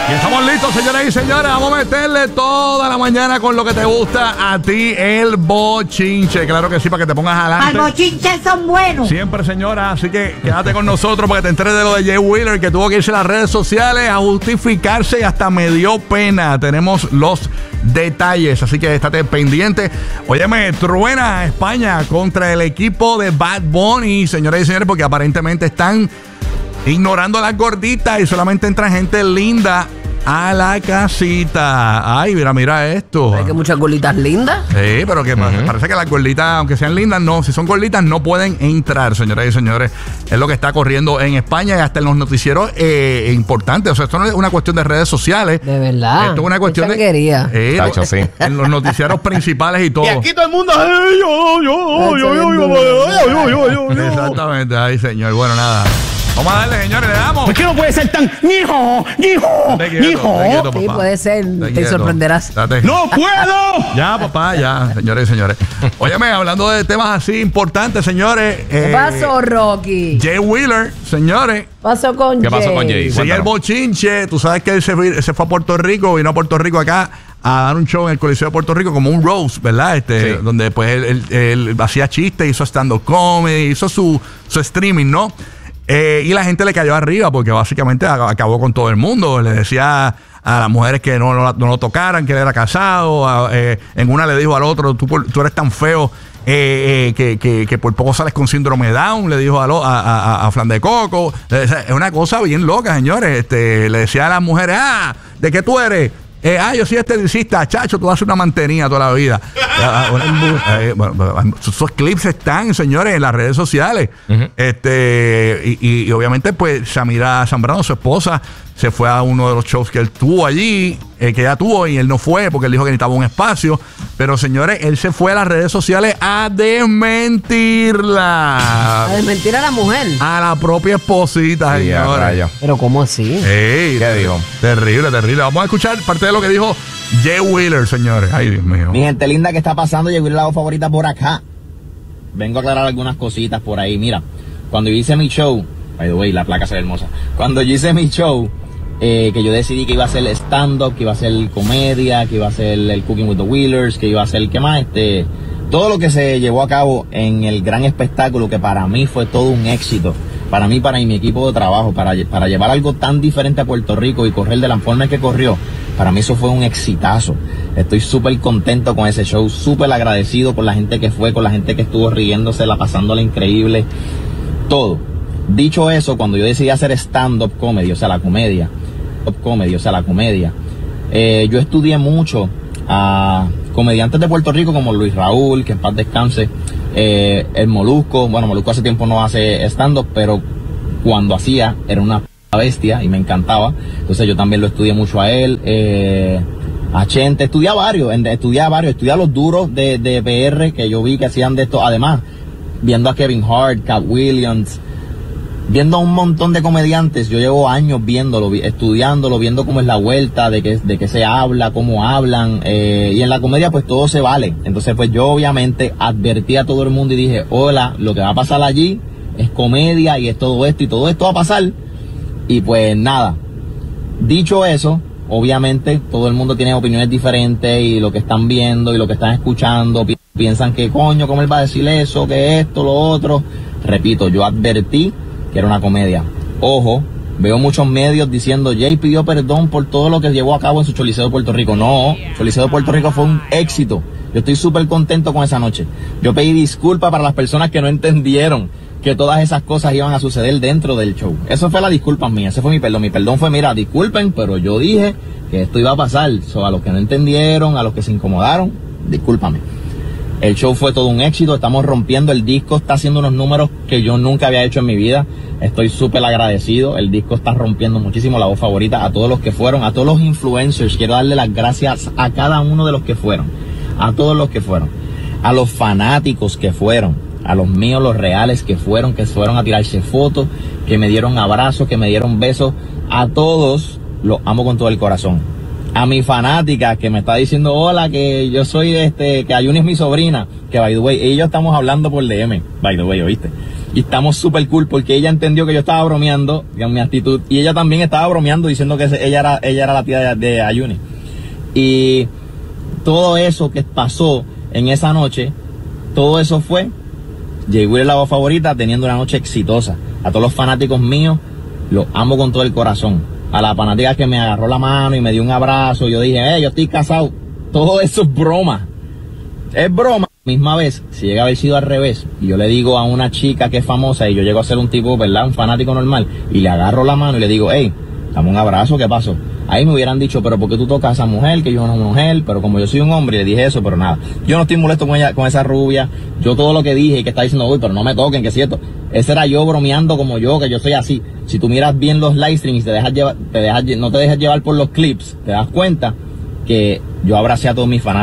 Y estamos listos, señoras y señores. Vamos a meterle toda la mañana con lo que te gusta a ti, el bochinche. Claro que sí, para que te pongas adelante. Al bochinche son buenos. Siempre, señora. Así que quédate con nosotros para que te enteres de lo de Jay Wheeler, que tuvo que irse a las redes sociales a justificarse y hasta me dio pena. Tenemos los detalles, así que estate pendiente. Óyeme, truena España contra el equipo de Bad Bunny, señoras y señores, porque aparentemente están ignorando a las gorditas y solamente entra gente linda a la casita. Ay, mira esto. Hay que muchas gorditas lindas. Sí, pero que parece que las gorditas, aunque sean lindas, no. Si son gorditas, no pueden entrar, señoras y señores. Es lo que está corriendo en España y hasta en los noticieros importantes. O sea, esto no es una cuestión de redes sociales. De verdad. Esto es una cuestión de... Tacho, sí. En los noticieros principales y todo. Y aquí todo el mundo. Exactamente, ay, señor. Bueno, nada. Vamos a darle, señores, le damos. ¿Por qué no puede ser tan hijo? Sí, puede ser. Te sorprenderás. ¡No puedo! Ya, papá, ya, señores y señores. Óyeme, hablando de temas así importantes, señores. ¿Qué pasó, Rocky? Jay Wheeler, señores. ¿Qué pasó con Jay? Sigue el bochinche. Tú sabes que él se fue a Puerto Rico, vino a Puerto Rico acá a dar un show en el Coliseo de Puerto Rico como un roast, ¿verdad? Sí. Donde pues él hacía chistes, hizo stand-up comedy, hizo su streaming, ¿no? Y la gente le cayó arriba porque básicamente acabó con todo el mundo. Le decía a las mujeres que no lo tocaran, que él era casado. En una le dijo al otro, tú eres tan feo que por poco sales con síndrome de Down. Le dijo a Flan de Coco. Es una cosa bien loca, señores. Le decía a las mujeres, ¿de qué tú eres? Yo soy esteticista, chacho, tú haces una mantenida toda la vida. Esos clips están, señores, en las redes sociales. Y obviamente, pues, Samira Zambrano, su esposa, se fue a uno de los shows que él tuvo allí, que ella tuvo, y él no fue porque él dijo que necesitaba un espacio. Pero, señores, él se fue a las redes sociales a desmentirla. A desmentir a la mujer. A la propia esposita, sí, señores. Pero, ¿cómo así? ¿Qué dijo? Terrible. Vamos a escuchar parte de lo que dijo Jay Wheeler, señores. Ay, Dios mío. Mi gente linda, ¿qué está pasando? Jay Wheeler, la voz favorita por acá. Vengo a aclarar algunas cositas por ahí. Mira, cuando yo hice mi show, by the way, la placa se ve hermosa. Cuando yo hice mi show, que yo decidí que iba a hacer stand-up, que iba a hacer comedia, que iba a hacer el Cooking with the Wheelers, que iba a hacer, ¿qué más? Todo lo que se llevó a cabo en el gran espectáculo, que para mí fue todo un éxito. Para mí, para mi equipo de trabajo, para llevar algo tan diferente a Puerto Rico y correr de la forma en que corrió, para mí eso fue un exitazo. Estoy súper contento con ese show, súper agradecido con la gente que fue, con la gente que estuvo riéndosela, pasándola increíble, todo. Dicho eso, cuando yo decidí hacer stand-up comedy, o sea, la comedia, yo estudié mucho a comediantes de Puerto Rico como Luis Raúl, que en paz descanse, el Molusco. Bueno, Molusco hace tiempo no hace stand-up, pero cuando hacía era una bestia y me encantaba. Entonces yo también lo estudié mucho a él, a Chente, estudié a los duros de PR que yo vi que hacían de esto. Además, viendo a Kevin Hart, Cat Williams, viendo a un montón de comediantes. Yo llevo años viéndolo, estudiándolo, viendo cómo es la vuelta, de qué se habla, cómo hablan, y en la comedia pues todo se vale. Entonces pues yo obviamente advertí a todo el mundo y dije, hola, lo que va a pasar allí es comedia y es todo esto va a pasar. Y pues nada, dicho eso, obviamente todo el mundo tiene opiniones diferentes y lo que están viendo y lo que están escuchando piensan que coño, ¿cómo él va a decir eso? Que esto, lo otro. Repito, yo advertí que era una comedia. Ojo, veo muchos medios diciendo Jay pidió perdón por todo lo que llevó a cabo en su Choliseo de Puerto Rico. No, Choliseo de Puerto Rico fue un éxito. Yo estoy súper contento con esa noche. Yo pedí disculpas para las personas que no entendieron que todas esas cosas iban a suceder dentro del show. Eso fue la disculpa mía, ese fue mi perdón. Mi perdón fue, mira, disculpen, pero yo dije que esto iba a pasar. A los que no entendieron, a los que se incomodaron, discúlpame. El show fue todo un éxito, estamos rompiendo, el disco está haciendo unos números que yo nunca había hecho en mi vida. Estoy súper agradecido, el disco está rompiendo muchísimo, la voz favorita, a todos los que fueron, a todos los influencers, quiero darle las gracias a cada uno de los que fueron, a todos los que fueron, a los fanáticos que fueron, a los míos, los reales que fueron a tirarse fotos, que me dieron abrazos, que me dieron besos, a todos los amo con todo el corazón. A mi fanática que me está diciendo hola, que yo soy que Ayuni es mi sobrina, que by the way, ellos estamos hablando por DM, by the way, ¿oíste? Y estamos súper cool porque ella entendió que yo estaba bromeando con mi actitud. Y ella también estaba bromeando diciendo que ella era la tía de Ayuni. Y todo eso que pasó en esa noche, todo eso fue Jay Wheeler, la voz favorita, teniendo una noche exitosa. A todos los fanáticos míos, los amo con todo el corazón. A la fanática que me agarró la mano y me dio un abrazo, yo dije, yo estoy casado. Todo eso es broma. Es broma. Misma vez, si llega a haber sido al revés, y yo le digo a una chica que es famosa, y yo llego a ser un tipo, ¿verdad? Un fanático normal, y le agarro la mano y le digo, dame un abrazo, ¿qué pasó? Ahí me hubieran dicho, pero ¿por qué tú tocas a esa mujer? Que yo no soy una mujer, pero como yo soy un hombre, y le dije eso, pero nada. Yo no estoy molesto con ella, con esa rubia. Yo todo lo que dije y que está diciendo, uy, pero no me toquen, que es cierto. Ese era yo bromeando como yo, que yo soy así. Si tú miras bien los live streams y no te dejas llevar por los clips, te das cuenta que yo abracé a todos mis fanáticos.